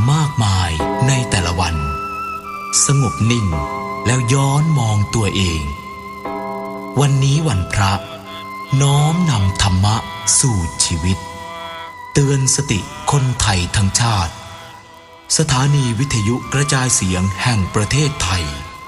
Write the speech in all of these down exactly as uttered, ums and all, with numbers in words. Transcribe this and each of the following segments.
มากมายในแต่ละวันสงบนิ่งแล้วย้อนมองตัวเองวันนี้วันพระน้อมนำธรรมะสู่ชีวิตเตือนสติคนไทยทั้งชาติสถานีวิทยุกระจายเสียงแห่งประเทศไทย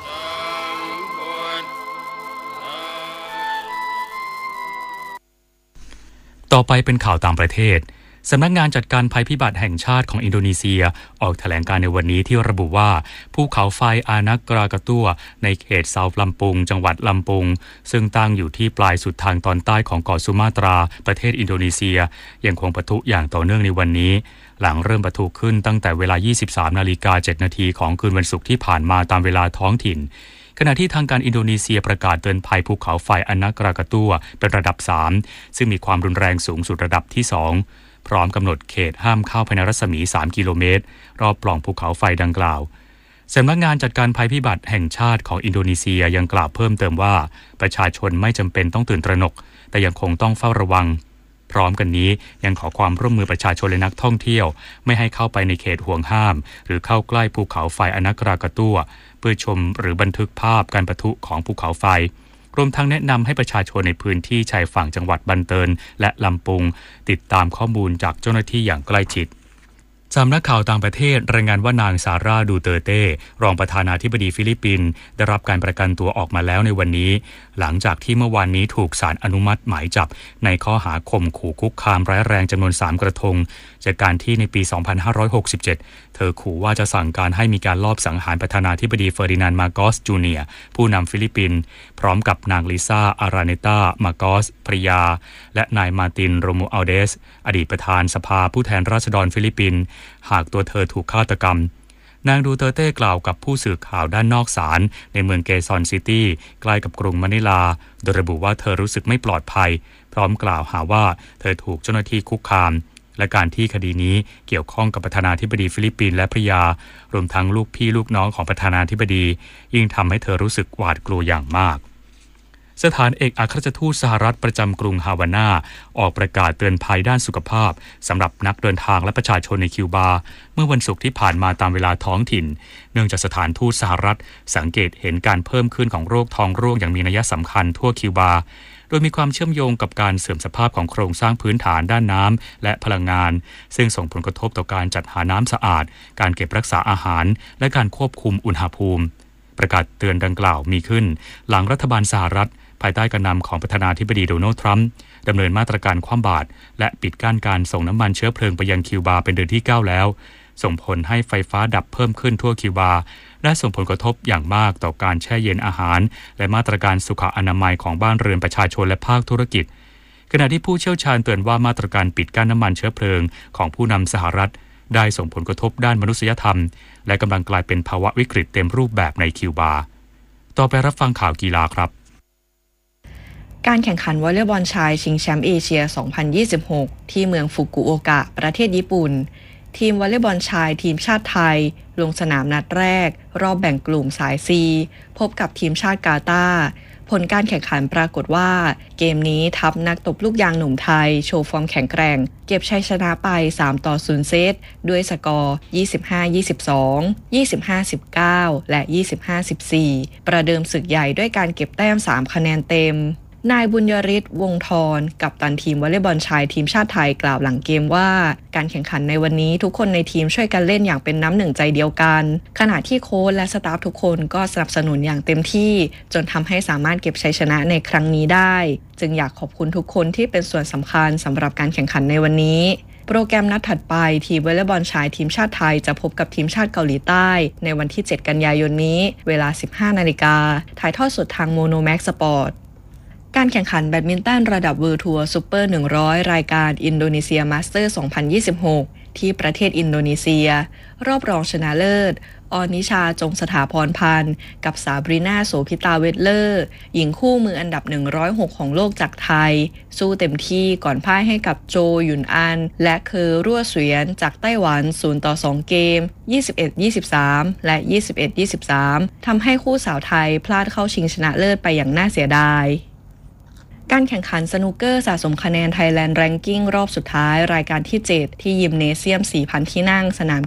ต่อไปเป็นข่าวต่างประเทศสำนักงานจัดการภัยพิบัติแห่งชาติของอินโดนีเซียออกแถลงการในวันนี้ที่ระบุว่าภูเขาไฟอานักกรากะตั้วในเขตเซาท์ลัมปุงจังหวัดลัมปุงซึ่งตั้งอยู่ที่ปลายสุดทางตอนใต้ของเกาะสุมาตราประเทศอินโดนีเซียยังคงปะทุอย่างต่อเนื่องในวันนี้หลังเริ่มปะทุขึ้นตั้งแต่เวลา ยี่สิบสามนาฬิกาเจ็ดนาทีของคืนวันศุกร์ที่ผ่านมาตามเวลาท้องถิ่นขณะที่ทางการอินโดนีเซียประกาศเตือนภัยภูเขาไฟอานักกรากะตั้วเป็นระดับสามซึ่งมีความรุนแรงสูงสุดระดับที่สองพร้อมกำหนดเขตห้ามเข้าภายในรัศมีสามกิโลเมตรรอบปล่องภูเขาไฟดังกล่าวสำนักงานจัดการภัยพิบัติแห่งชาติของอินโดนีเซียยังกล่าวเพิ่มเติมว่าประชาชนไม่จำเป็นต้องตื่นตระหนกแต่ยังคงต้องเฝ้าระวังพร้อมกันนี้ยังขอความร่วมมือประชาชนและนักท่องเที่ยวไม่ให้เข้าไปในเขตห่วงห้ามหรือเข้าใกล้ภูเขาไฟอานักกรากะตั้วเพื่อชมหรือบันทึกภาพการปะทุของภูเขาไฟรวมทั้งแนะนำให้ประชาชนในพื้นที่ชายฝั่งจังหวัดบันเตินและลำปุงติดตามข้อมูลจากเจ้าหน้าที่อย่างใกล้ชิดสำนักข่าวต่างประเทศรายงานว่านางซาร่าดูเตอร์เต้รองประธานาธิบดีฟิลิปปินส์ได้รับการประกันตัวออกมาแล้วในวันนี้หลังจากที่เมื่อวานนี้ถูกศาลอนุมัติหมายจับในข้อหาข่มขู่คุกคามร้ายแรงจำนวนสามกระทงจากการที่ในปีสองพันห้าร้อยหกสิบเจ็ดเธอขู่ว่าจะสั่งการให้มีการลอบสังหารประธานาธิบดีเฟอร์ดินานด์มาโกสจูเนียร์ผู้นำฟิลิปปินส์พร้อมกับนางลิซ่าอาราเนตามาโกสภริยาและนายมาร์ตินโรมูอัลเดสอดีตประธานสภาผู้แทนราษฎรฟิลิปปินส์หากตัวเธอถูกฆาตกรรมนางดูเตอร์เต้กล่าวกับผู้สื่อข่าวด้านนอกศาลในเมืองเกซอนซิตี้ใกล้กับกรุงมะนิลาโดยระบุว่าเธอรู้สึกไม่ปลอดภัยพร้อมกล่าวหาว่าเธอถูกเจ้าหน้าที่คุกคามและการที่คดีนี้เกี่ยวข้องกับประธานาธิบดีฟิลิปปินส์และภริยารวมทั้งลูกพี่ลูกน้องของประธานาธิบดียิ่งทำให้เธอรู้สึกหวาดกลัวอย่างมากสถานเอกอัครราชทูตสหรัฐประจำกรุงฮาวาน่าออกประกาศเตือนภัยด้านสุขภาพสำหรับนักเดินทางและประชาชนในคิวบาเมื่อวันศุกร์ที่ผ่านมาตามเวลาท้องถิ่นเนื่องจากสถานทูตสหรัฐสังเกตเห็นการเพิ่มขึ้นของโรคท้องร่วงอย่างมีนัยสำคัญทั่วคิวบาโดยมีความเชื่อมโยงกับการเสื่อมสภาพของโครงสร้างพื้นฐานด้านน้ำและพลังงานซึ่งส่งผลกระทบต่อการจัดหาน้ำสะอาดการเก็บรักษาอาหารและการควบคุมอุณหภูมิประกาศเตือนดังกล่าวมีขึ้นหลังรัฐบาลสหรัฐภายใต้การนำของประธานาธิบดีโดนัลด์ทรัมป์ดำเนินมาตรการคว่ำบาตรและปิดกั้นการส่งน้ำมันเชื้อเพลิงไปยังคิวบาเป็นเดือนที่เก้าแล้วส่งผลให้ไฟฟ้าดับเพิ่มขึ้นทั่วคิวบาและส่งผลกระทบอย่างมากต่อการแช่เย็นอาหารและมาตรการสุขอนามัยของบ้านเรือนประชาชนและภาคธุรกิจขณะที่ผู้เชี่ยวชาญเตือนว่ามาตรการปิดกั้นน้ำมันเชื้อเพลิงของผู้นำสหรัฐได้ส่งผลกระทบด้านมนุษยธรรมและกำลังกลายเป็นภาวะวิกฤตเต็มรูปแบบในคิวบาต่อไปรับฟังข่าวกีฬาครับการแข่งขันวอลเลย์บอลชายชิงแชมป์เอเชีย สองพันยี่สิบหก ที่เมืองฟุกุโอกะประเทศญี่ปุ่นทีมวอลเลย์บอลชายทีมชาติไทยลงสนามนัดแรกรอบแบ่งกลุ่มสาย C พบกับทีมชาติกาตาร์ผลการแข่งขันปรากฏว่าเกมนี้ทัพนักตบลูกยางหนุ่มไทยโชว์ฟอร์มแข็งแกร่งเก็บชัยชนะไปสามต่อศูนย์เซตด้วยสกอร์ยี่สิบห้า ยี่สิบสอง ยี่สิบห้า สิบเก้า และยี่สิบห้า สิบสี่ประเดิมศึกใหญ่ด้วยการเก็บแต้มสามคะแนนเต็มนายบุญยริศวงศ์ธรกัปตันทีมวอลเลย์บอลชายทีมชาติไทยกล่าวหลังเกมว่าการแข่งขันในวันนี้ทุกคนในทีมช่วยกันเล่นอย่างเป็นน้ำหนึ่งใจเดียวกันขณะที่โค้ชและสตาฟทุกคนก็สนับสนุนอย่างเต็มที่จนทำให้สามารถเก็บชัยชนะในครั้งนี้ได้จึงอยากขอบคุณทุกคนที่เป็นส่วนสำคัญสำหรับการแข่งขันในวันนี้โปรแกรมนัดถัดไปทีมวอลเลย์บอลชายทีมชาติไทยจะพบกับทีมชาติเกาหลีใต้ในวันที่เจ็ดกันยายนนี้เวลา สิบห้านาฬิกาถ่ายทอดสดทางโมโนแม็กซ์สปอร์ตการแข่งขันแบดมินตันระดับเวิลด์ทัวร์ซุปเปอร์หนึ่งร้อยรายการอินโดนีเซียมาสเตอร์ สองพันยี่สิบหก ที่ประเทศอินโดนีเซียรอบรองชนะเลิศออนิชาจงสถาพรพันธ์กับซาบรีนาโสภิตาเวทเลอร์หญิงคู่มืออันดับหนึ่งร้อยหกของโลกจากไทยสู้เต็มที่ก่อนพ่ายให้กับโจหยุนอันและเคอรั่วเสวียนจากไต้หวัน ศูนย์ต่อสอง เกม ยี่สิบเอ็ด ยี่สิบสาม และ ยี่สิบเอ็ด ยี่สิบสาม ทำให้คู่สาวไทยพลาดเข้าชิงชนะเลิศไปอย่างน่าเสียดายการแข่งขันสนูกเกอร์สะสมคะแนน Thailand Ranking รอบสุดท้ายรายการที่เจ็ดที่ยิมเนเซียม สี่พัน ที่นั่งสนาม